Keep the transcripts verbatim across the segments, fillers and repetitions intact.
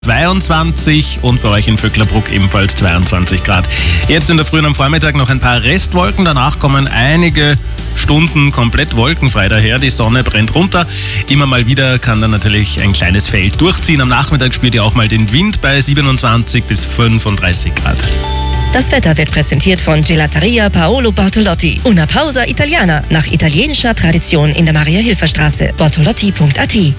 zweiundzwanzig und bei euch in Vöcklerbruck ebenfalls zweiundzwanzig Grad. Jetzt in der frühen am Vormittag noch ein paar Restwolken, danach kommen einige Stunden komplett wolkenfrei daher, die Sonne brennt runter. Immer mal wieder kann dann natürlich ein kleines Feld durchziehen. Am Nachmittag spürt ihr auch mal den Wind bei siebenundzwanzig bis fünfunddreißig Grad. Das Wetter wird präsentiert von Gelateria Paolo Bortolotti. Una pausa italiana, nach italienischer Tradition in der Maria-Hilfer-Straße. bortolotti punkt a t.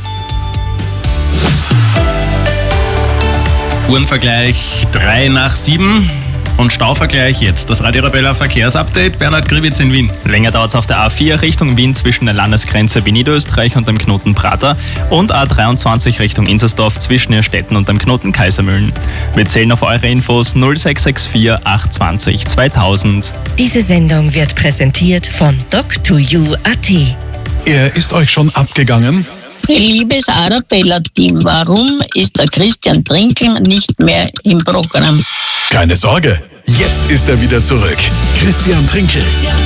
Uhrenvergleich drei nach sieben und Stauvergleich jetzt. Das Radio Arabella Verkehrsupdate. Bernhard Grivitz in Wien. Länger dauert es auf der A vier Richtung Wien zwischen der Landesgrenze wie Niederösterreich und dem Knoten Prater und A dreiundzwanzig Richtung Inzersdorf zwischen Irrstetten und dem Knoten Kaisermühlen. Wir zählen auf eure Infos null sechs sechs vier acht zwei null zweitausend. Diese Sendung wird präsentiert von doc to you punkt a t. Er ist euch schon abgegangen? Liebes Arabella-Team, warum ist der Christian Trinkel nicht mehr im Programm? Keine Sorge, jetzt ist er wieder zurück. Christian Trinkel.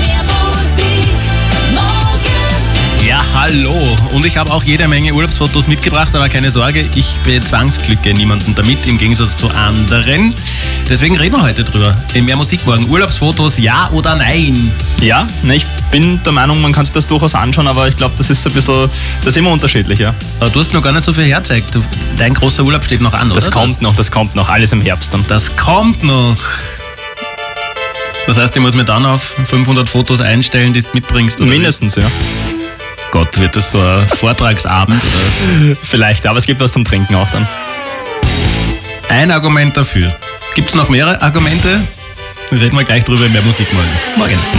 Ja, hallo. Und ich habe auch jede Menge Urlaubsfotos mitgebracht, aber keine Sorge, ich bezwangsglücke niemanden damit, im Gegensatz zu anderen. Deswegen reden wir heute drüber. In Mehr Musik morgen. Urlaubsfotos, ja oder nein? Ja, ne, ich bin der Meinung, man kann sich das durchaus anschauen, aber ich glaube, das ist ein bisschen, das ist immer unterschiedlich, ja. Aber du hast noch gar nicht so viel hergezeigt. Dein großer Urlaub steht noch an, oder? Das kommt noch, das kommt noch, alles im Herbst dann. Das kommt noch. Das heißt, ich muss mir dann auf fünfhundert Fotos einstellen, die du mitbringst? Oder Mindestens, ja. Gott, wird das so ein Vortragsabend? Oder? Vielleicht, aber es gibt was zum Trinken auch dann. Ein Argument dafür. Gibt es noch mehrere Argumente? Reden wir gleich drüber in Mehr Musik morgen. Morgen.